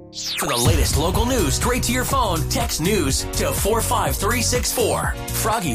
For the latest local news straight to your phone, text news to 45364. Froggy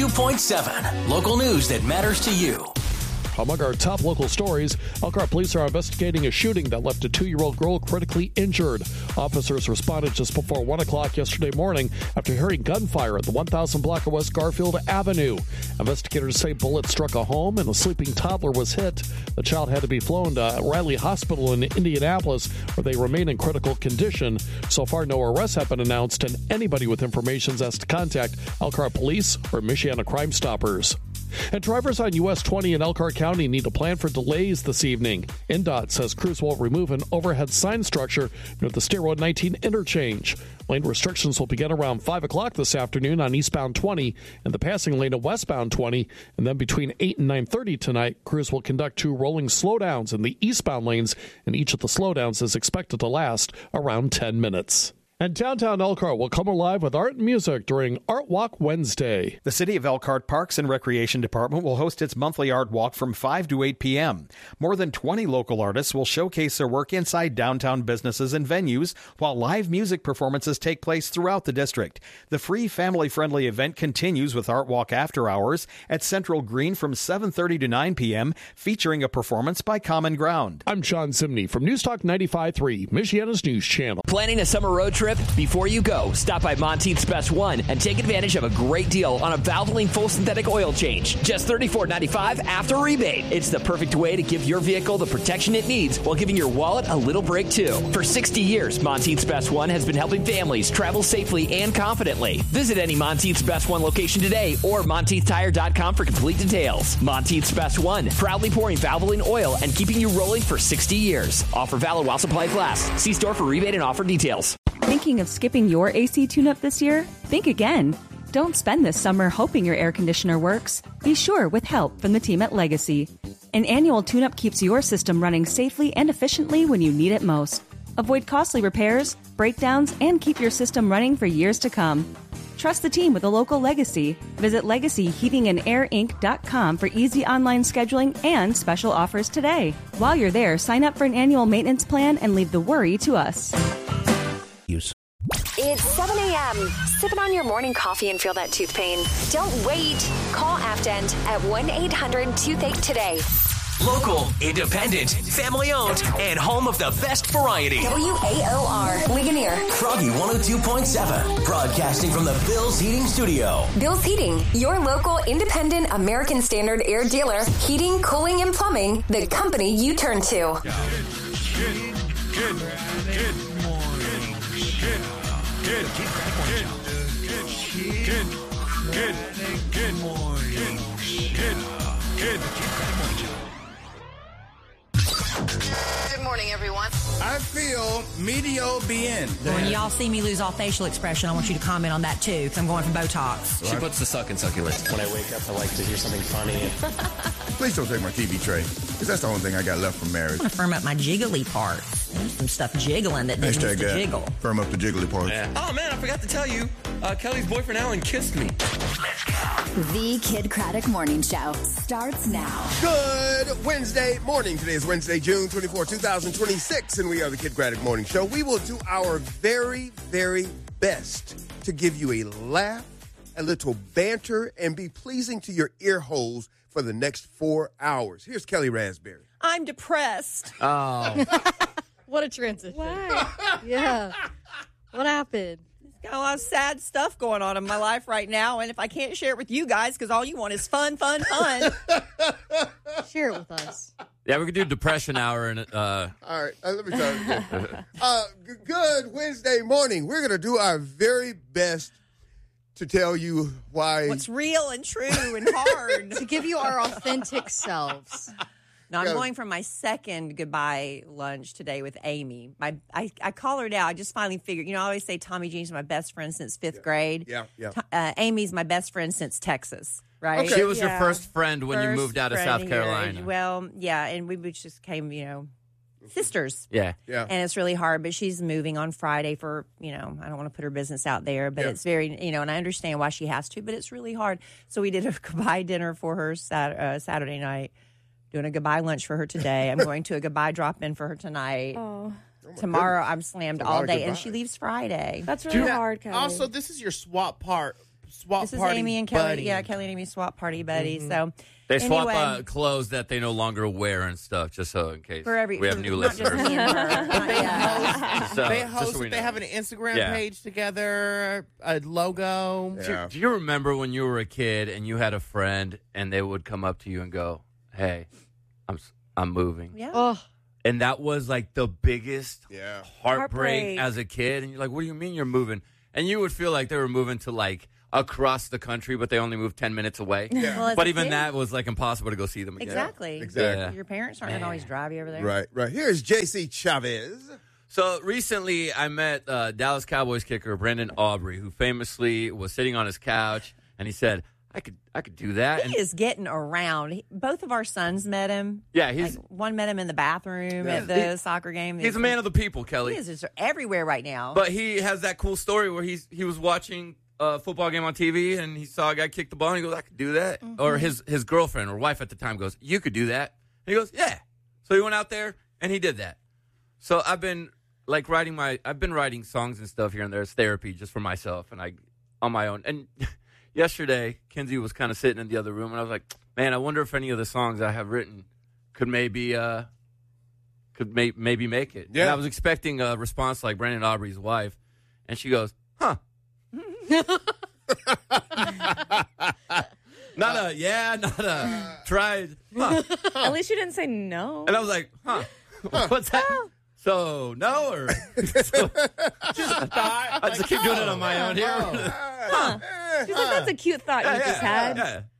102.7. Local news that matters to you. Among our top local stories, Elkhart police are investigating a shooting that left a 2-year-old girl critically injured. Officers responded just before 1 o'clock yesterday morning after hearing gunfire at the 1000 block of West Garfield Avenue. Investigators say bullets struck a home and a sleeping toddler was hit. The child had to be flown to Riley Hospital in Indianapolis, where they remain in critical condition. So far, no arrests have been announced, and anybody with information is asked to contact Elkhart Police or Michiana Crime Stoppers. And drivers on US 20 in Elkhart County need to plan for delays this evening. INDOT says crews will remove an overhead sign structure near the State Road 19 interchange. Lane restrictions will begin around 5 o'clock this afternoon on eastbound 20 and the passing lane of westbound 20. And then between 8 and 9:30 tonight, crews will conduct 2 rolling slowdowns in the eastbound lanes, and each of the slowdowns is expected to last around 10 minutes. And downtown Elkhart will come alive with art and music during Art Walk Wednesday. The City of Elkhart Parks and Recreation Department will host its monthly art walk from 5 to 8 p.m. More than 20 local artists will showcase their work inside downtown businesses and venues, while live music performances take place throughout the district. The free, family-friendly event continues with Art Walk After Hours at Central Green from 7:30 to 9 p.m., featuring a performance by Common Ground. I'm Sean Simney from News Talk 95.3, Michiana's news channel. Planning a summer road trip? Before you go, stop by Monteith's Best One and take advantage of a great deal on a Valvoline full synthetic oil change. Just $34.95 after rebate. It's the perfect way to give your vehicle the protection it needs while giving your wallet a little break, too. For 60 years, Monteith's Best One has been helping families travel safely and confidently. Visit any Monteith's Best One location today or MonteithTire.com for complete details. Monteith's Best One, proudly pouring Valvoline oil and keeping you rolling for 60 years. Offer valid while supplies last. See store for rebate and offer details. Thinking of skipping your AC tune-up this year? Think again. Don't spend this summer hoping your air conditioner works. Be sure with help from the team at Legacy. An annual tune-up keeps your system running safely and efficiently when you need it most. Avoid costly repairs, breakdowns, and keep your system running for years to come. Trust the team with a local Legacy. Visit LegacyHeatingandAirInc.com for easy online scheduling and special offers today. While you're there, sign up for an annual maintenance plan and leave the worry to us. It's 7 a.m. Sip it on your morning coffee and feel that tooth pain. Don't wait. Call Afdent at 1-800-TOOTHACHE today. Local, independent, family-owned, and home of the best variety. WAOR, Ligonier. Froggy 102.7, broadcasting from the Bill's Heating Studio. Bill's Heating, your local independent American Standard air dealer. Heating, cooling, and plumbing, the company you turn to. Good morning, everyone. I feel medio bien. When y'all see me lose all facial expression, I want you to comment on that too, because I'm going for Botox. She puts the suck in succulent. When I wake up, I like to hear something funny. Please don't take my TV tray, because that's the only thing I got left from marriage. I want to firm up my jiggly part. There's some stuff jiggling that didn't used to jiggle. Firm up the jiggly part. Yeah. Oh, man, I forgot to tell you. Kelly's boyfriend, Alan, kissed me. Let's go. The Kid Craddock Morning Show starts now. Good Wednesday morning. Today is Wednesday, June 24, 2026, and we are the Kid Craddock Morning Show. We will do our very, very best to give you a laugh, a little banter, and be pleasing to your ear holes for the next 4 hours. Here's Kelly Raspberry. I'm depressed. Oh. What a transition. Why? Yeah. What happened? Got a lot of sad stuff going on in my life right now, and if I can't share it with you guys, because all you want is fun. Share it with us. Yeah, we could do depression hour. And all right, let me tell you. Good Wednesday morning. We're going to do our very best to tell you why. What's real and true and hard. To give you our authentic selves. No, I'm going for my second goodbye lunch today with Amy. I call her now. I just finally figured, I always say Tommy Jean's my best friend since fifth grade. Yeah. Amy's my best friend since Texas, right? Okay. She was your first friend when you moved out of South Carolina. Well, yeah, and we just came, sisters. Yeah. And it's really hard, but she's moving on Friday for, I don't want to put her business out there, but it's very, and I understand why she has to, but it's really hard. So we did a goodbye dinner for her Saturday night. Doing a goodbye lunch for her today. I'm going to a goodbye drop-in for her tonight. Oh. tomorrow I'm slammed That's a lot all of day, good and she vibes. leaves Friday. That's really Yeah. hard, Kelly. Also, this is your swap This is party Amy and Kelly. buddy. Yeah, Kelly and Amy swap party buddies. So They swap anyway, clothes that they no longer wear and stuff, just so in case for every we have new not just listeners. me and her. Not yet. Just, They just host so we it. They know. have an Instagram Yeah. page together, a logo. Yeah. Do you remember when you were a kid and you had a friend and they would come up to you and go, "Hey, I'm moving," Yeah. Oh, and that was like the biggest Yeah. heartbreak Heartbreak. as a kid, and you're like, "What do you mean you're moving?" And you would feel like they were moving to like across the country, but they only moved 10 minutes away. Yeah. Well, as But a even kid- that was like impossible to go see them again. Exactly. Exactly. Your parents aren't going to always drive you over there. Right. Here's JC Chavez. So recently, I met Dallas Cowboys kicker Brandon Aubrey, who famously was sitting on his couch, and he said, "I could do that." He is getting around. Both of our sons met him. Yeah, he's one met him in the bathroom at the soccer game. he's a man of the people, Kelly. He is just everywhere right now. But he has that cool story where he was watching a football game on TV and he saw a guy kick the ball and he goes, "I could do that." Mm-hmm. Or his girlfriend or wife at the time goes, "You could do that." And he goes, "Yeah." So he went out there and he did that. So I've been writing songs and stuff here and there as therapy just for myself and on my own. And yesterday, Kinsey was kind of sitting in the other room and I was like, "Man, I wonder if any of the songs I have written could maybe make it." Yeah. And I was expecting a response like Brandon Aubrey's wife, and she goes, "Huh." Not a tried. Huh. at least you didn't say no. And I was like, "Huh, what's that?" So no, or just I just keep doing it on my own here. She's like, that's a cute thought you just had.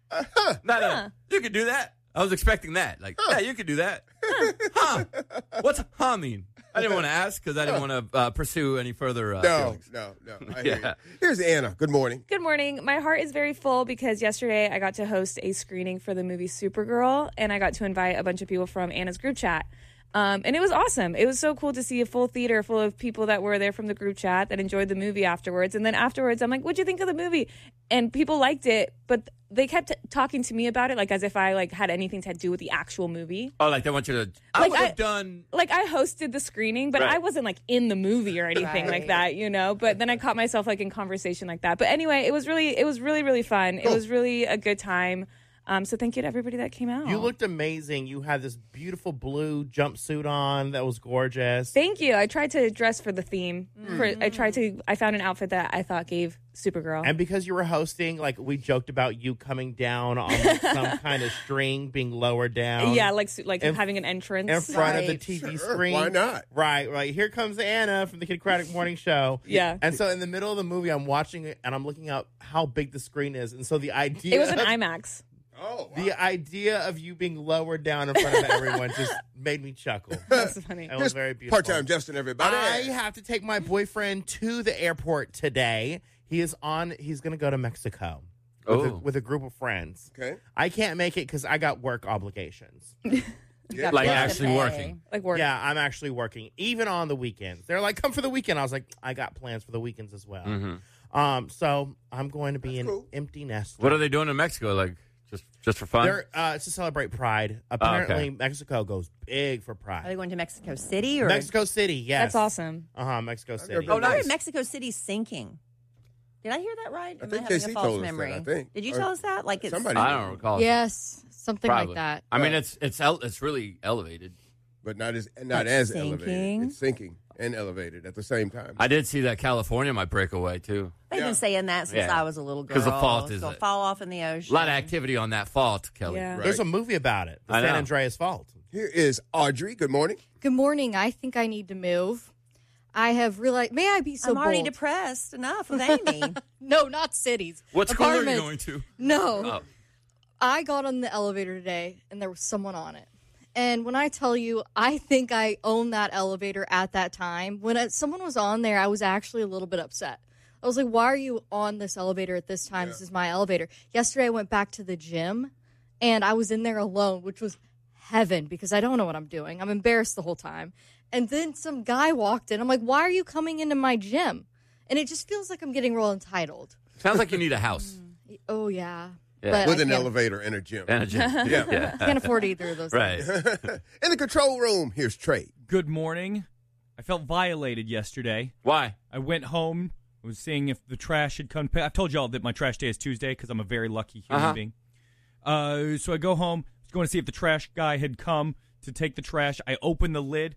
Yeah. You could do that. I was expecting that. Like, yeah, you could do that. Huh? What's huh mean? I didn't want to ask because I didn't want to pursue any further feelings. No. I hear you. Here's Anna. Good morning. Good morning. My heart is very full because yesterday I got to host a screening for the movie Supergirl, and I got to invite a bunch of people from Anna's group chat. And it was awesome. It was so cool to see a full theater full of people that were there from the group chat that enjoyed the movie afterwards. And then afterwards, I'm like, "What'd you think of the movie?" And people liked it, but they kept talking to me about it, like as if I like had anything to do with the actual movie. Oh, like they want you to. I would have done. Like I hosted the screening, but Right. I wasn't like in the movie or anything like that, you know. But then I caught myself like in conversation like that. But anyway, it was really fun. It was really a good time. So thank you to everybody that came out. You looked amazing. You had this beautiful blue jumpsuit on that was gorgeous. Thank you. I tried to dress for the theme. I found an outfit that I thought gave Supergirl. And because you were hosting, like we joked about you coming down on like, some kind of string being lowered down. Yeah, like having an entrance in front of the TV screen. Why not? Right. Here comes Anna from the Kid Craddock Morning Show. Yeah. And so in the middle of the movie, I'm watching it and I'm looking up how big the screen is. And so the idea It was an IMAX. Oh, wow. The idea of you being lowered down in front of everyone just made me chuckle. That's funny. It was very beautiful. Part-time Justin, everybody. I have to take my boyfriend to the airport today. He's going to go to Mexico with a group of friends. Okay. I can't make it because I got work obligations. Like actually working. Like work. Yeah, I'm actually working, even on the weekends. They're like, "Come for the weekend." I was like, "I got plans for the weekends as well." Mm-hmm. So I'm going to be an empty nest. What are they doing in Mexico? Like just for fun? It's to celebrate Pride. Apparently, Mexico goes big for Pride. Are they going to Mexico City? Or? Mexico City, yes. That's awesome. Mexico City. Oh, nice. Mexico City's sinking. Did I hear that right? I Am think having JC a false told us memory? that, I think. Did you Or tell us that? Like it's somebody. I don't recall. Yes, something Probably. like that. I mean, it's really elevated. But not as sinking. elevated. It's sinking and elevated at the same time. I did see that California might break away too. They've been saying that since Yeah. I was a little girl. 'Cause the fault It's is gonna it. fall off in the A ocean. lot of activity on that fault, Kelly. Yeah. There's a movie about it. The I San know. Andreas Fault. Here is Audrey. Good morning. Good morning. I think I need to move. I have realized. May I be so I'm already bold? depressed enough with Amy. No, not cities. What school are you Apartments. going to? No. Oh. I got on the elevator today, and there was someone on it. And when I tell you, I think I owned that elevator at that time. When someone was on there, I was actually a little bit upset. I was like, why are you on this elevator at this time? This is my elevator. Yesterday, I went back to the gym, and I was in there alone, which was heaven because I don't know what I'm doing. I'm embarrassed the whole time. And then some guy walked in. I'm like, why are you coming into my gym? And it just feels like I'm getting real entitled. Sounds like you need a house. Oh, yeah. Yeah. But With I an can't- elevator and a gym. And a gym. Yeah. Can't afford either of those Right. things. In the control room, here's Trey. Good morning. I felt violated yesterday. Why? I went home, was seeing if the trash had come. I've told y'all that my trash day is Tuesday because I'm a very lucky human being. So I go home, going to see if the trash guy had come to take the trash. I open the lid.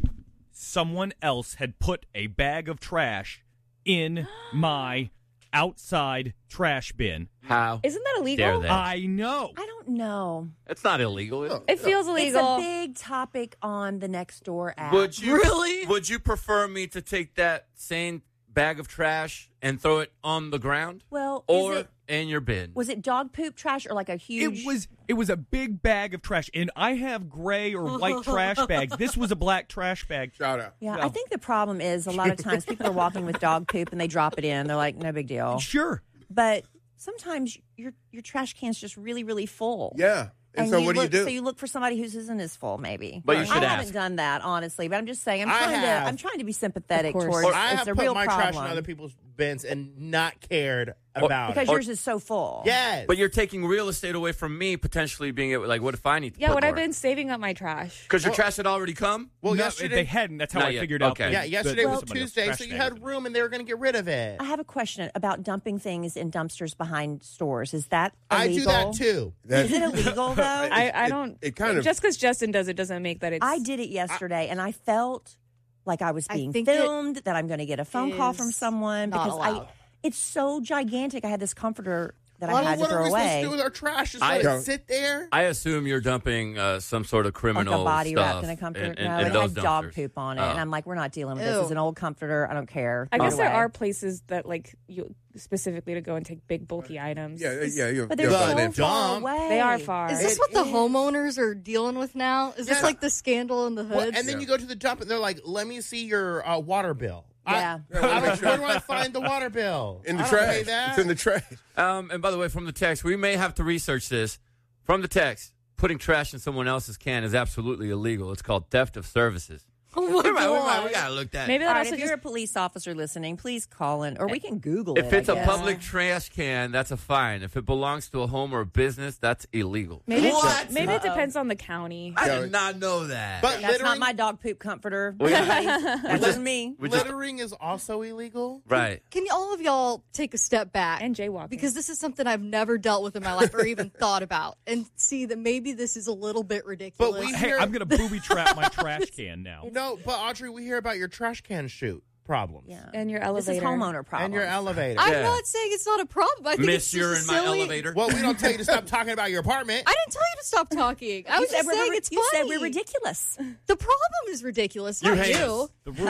Someone else had put a bag of trash in my outside trash bin. How? Isn't that illegal? Dare they? I know. I don't know. It's not illegal. Is it? It feels illegal. It's a big topic on the Nextdoor app. Would you Really? Would you prefer me to take that same bag of trash and throw it on the ground? Well, or in your bin? Was it dog poop trash or like a huge? It was a big bag of trash, and I have gray or white trash bags. This was a black trash bag. Shout out. Yeah, I think the problem is a lot of times people are walking with dog poop and they drop it in. They're like, no big deal. Sure. But sometimes your trash can's just really, really full. Yeah. And so what do you do? So you look for somebody whose isn't as full, maybe. But you should I ask. haven't done that, honestly. But I'm just saying, I I'm trying to be sympathetic Of course. towards. I It's have a put real my problem. trash in other people's bins and not cared about because it. yours is so full. Yes. But you're taking real estate away from me potentially being able, like, what if I need to Yeah, put what I've more? been saving up my trash. Because your trash had already come? Well, No, yesterday they hadn't. That's how Not I yet. figured out. Okay. Yeah, yesterday was somebody else's Tuesday, trash so you bag. had room and they were going to get rid of it. I have a question about dumping things in dumpsters behind stores. Is that I illegal? do that too. Is it illegal though? I don't. It kind of. Just because Justin does it doesn't make that it's. I did it yesterday, and I felt like I was being think it filmed. That I'm going to get a phone call from is someone not because allowed. it's so gigantic. I had this comforter that I What had to are throw we supposed away. to do with our trash? Just I- let it sit there? I assume you're dumping some sort of criminal Like a body stuff wrapped in a comforter. in No, it those had dog dumpsters. poop on it, Oh. and I'm like, we're not dealing with this. Ew. It's an old comforter. I don't care. I Throw guess it there away. are places that like you specifically to go and take big bulky items. Yeah. But they're so far dump. away. They are far. Is this what the homeowners are dealing with now? Is this Yeah. like the scandal in the Well, hood? and then you go to the dump and they're like, let me see your water bill. Yeah. Where do I find the water bill? In the I don't trash. pay that. It's in the trash. And by the way, from the text, we may have to research this. From the text, putting trash in someone else's can is absolutely illegal. It's called theft of services. Oh my We're right, God. we got to look that. Maybe All that right, also if you're a police officer listening, please call in, or we can Google it. If it's I a guess. public trash can, that's a fine. If it belongs to a home or a business, that's illegal. maybe What? maybe it depends on the county. I did not know that. But That's littering, not my dog poop comforter. We- That wasn't me. we just- littering is also illegal? right. Can all of y'all take a step back? And jaywalking. Because this is something I've never dealt with in my life or even thought about, and see that maybe this is a little bit ridiculous. But we Hey, hear, I'm going to booby trap my trash can now. No, but Audrey, we hear about your trash can chute problems. Yeah. And your This elevator. is homeowner problem. And your elevator. I'm Yeah. not saying it's not a problem. I think Miss, it's just you're a in my silly- elevator. Well, we don't tell you to stop talking about your apartment. I didn't tell you to stop talking. I was just saying it's you funny. said we're ridiculous. The problem is ridiculous, You not hate you. us. The room.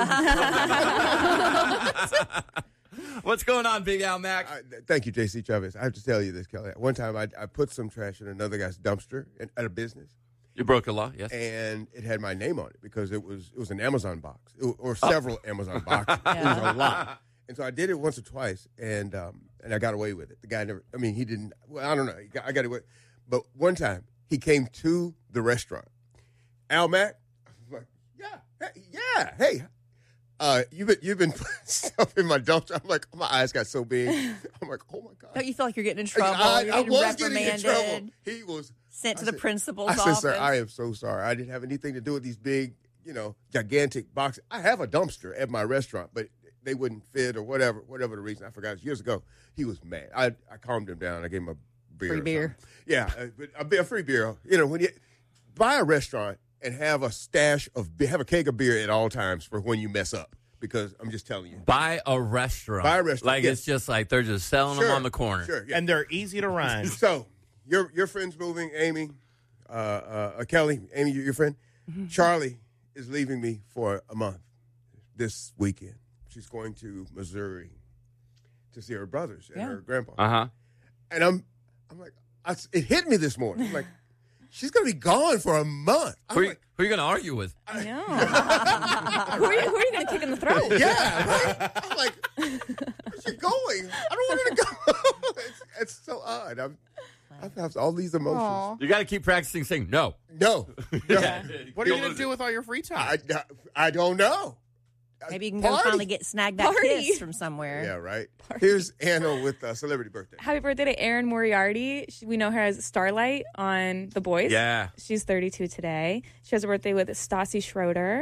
What's going on, Big Al Mac? Thank you, J.C. Chavez. I have to tell you this, Kelly. One time I put some trash in another guy's dumpster at a business. You broke a law, yes. And it had my name on it because it was an Amazon box or several Amazon boxes. It was a lot. And so I did it once or twice, and I got away with it. The guy never. I mean, he didn't. Well, I don't know. I got away. But one time he came to the restaurant. Al Mac, I was like, hey, you've been putting stuff in my dumpster. I'm like, my eyes got so big. I'm like, oh my God. Don't you feel like you're getting in trouble? You're I getting was getting in reprimanded. trouble. He was Sent to the principal's I said, office. sir, I am so sorry. I didn't have anything to do with these big, gigantic boxes. I have a dumpster at my restaurant, but they wouldn't fit or whatever the reason. I forgot. It was years ago. He was mad. I calmed him down. I gave him a beer. Free or beer. something. Yeah, a free beer. When you buy a restaurant and have a stash of have a keg of beer at all times for when you mess up. Because I'm just telling you. Buy a restaurant. Like, yes. it's just like they're just selling them on the corner. Sure, yeah. And they're easy to run. So, your friend's moving, Amy, Kelly, Amy, your friend. Mm-hmm. Charlie is leaving me for a month this weekend. She's going to Missouri to see her brothers and her grandpa. Uh-huh. And I'm like, it hit me this morning. I'm like, she's going to be gone for a month. Who are you going to argue with? I know. who are you going to kick in the throat? Yeah, right? I'm like, where's she going? I don't want her to go. it's so odd. I have all these emotions. Aw. You got to keep practicing saying no. No. Yeah. What are you going to do with all your free time? I don't know. Maybe you can go finally snag that kiss from somewhere. Yeah, right. Here's Anna with a celebrity birthday. Happy birthday to Erin Moriarty. We know her as Starlight on The Boys. Yeah. She's 32 today. She has a birthday with Stassi Schroeder.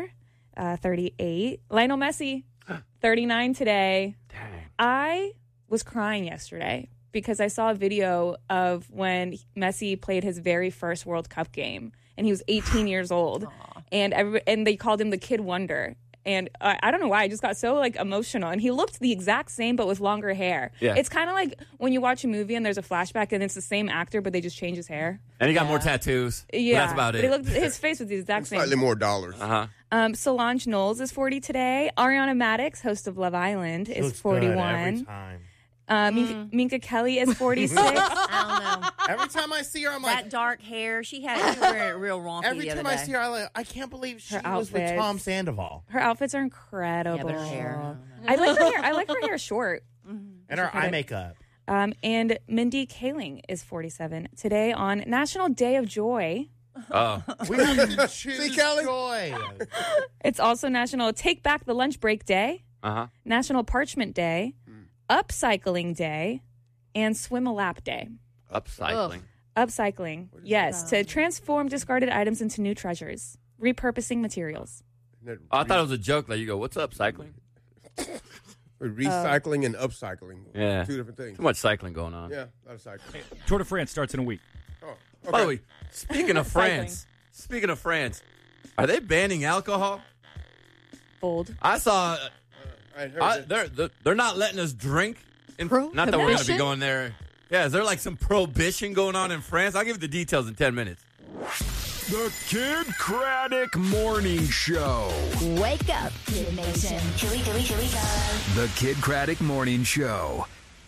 38. Lionel Messi, 39 today. Dang. I was crying yesterday because I saw a video of when Messi played his very first World Cup game, and he was 18 years old, and they called him the Kid Wonder. And I don't know why, I just got so like emotional. And he looked the exact same, but with longer hair. Yeah. It's kind of like when you watch a movie and there's a flashback and it's the same actor, but they just change his hair. And he got more tattoos. Yeah, but that's about it. His face was the exact same. Slightly more dollars. Solange Knowles is 40 today. Ariana Madix, host of Love Island, is 41. Every time. Minka Kelly is 46. I don't know. Every time I see her, I'm like, that dark hair. She was wearing it real wonky every the other time I day. see her, I'm like, I can't believe she Her was with outfits. Tom Sandoval. Her outfits are incredible. Yeah, but her hair. I like her hair. I like her hair short. And her eye makeup. And Mindy Kaling is 47 today on National Day of Joy. Oh. We choose joy. It's also National Take Back the Lunch Break Day, National Parchment Day, Upcycling Day, and Swim a Lap Day. Upcycling. Upcycling, yes, to transform discarded items into new treasures, repurposing materials. I thought it was a joke. Like you go, what's up, cycling? Recycling and upcycling. Yeah. Two different things. Too much cycling going on. Yeah, a lot of cycling. Tour de France starts in a week. Oh, okay. By the way, speaking of France, are they banning alcohol? Bold. I saw. I heard they're not letting us drink. Not that we're going to be going there. Yeah, is there like some prohibition going on in France? I'll give you the details in 10 minutes. The Kid Craddock Morning Show. Wake up, Kid Nation. Here we go. The Kid Craddock Morning Show.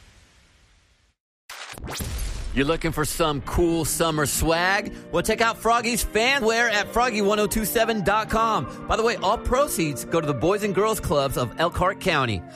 You're looking for some cool summer swag? Well, check out Froggy's Fanwear at Froggy1027.com. By the way, all proceeds go to the Boys and Girls Clubs of Elkhart County.